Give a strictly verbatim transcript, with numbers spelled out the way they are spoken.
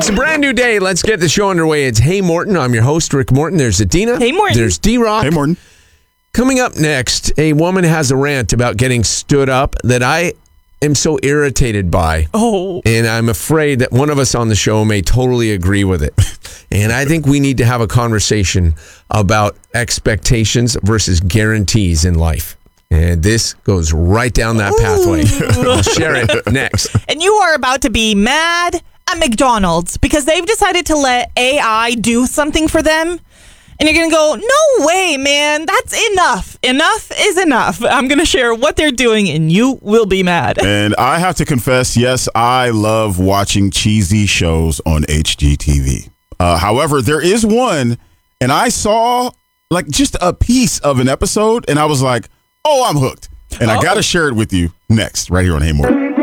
It's a brand new day. Let's get the show underway. It's Hey Morton. I'm your host, Rick Morton. There's Adina. Hey, Morton. There's D-Rock. Hey, Morton. Coming up next, a woman has a rant about getting stood up that I am so irritated by. Oh. And I'm afraid that one of us on the show may totally agree with it. And I think we need to have a conversation about expectations versus guarantees in life. And this goes right down that pathway. I'll share it next. And you are about to be mad at McDonald's because they've decided to let A I do something for them. And you're going to go, no way, man. That's enough. Enough is enough. I'm going to share what they're doing, and you will be mad. And I have to confess, yes, I love watching cheesy shows on H G T V. Uh, however, there is one, and I saw like just a piece of an episode, and I was like, oh, I'm hooked. And Oh. I got to share it with you next, right here on Hey Morton.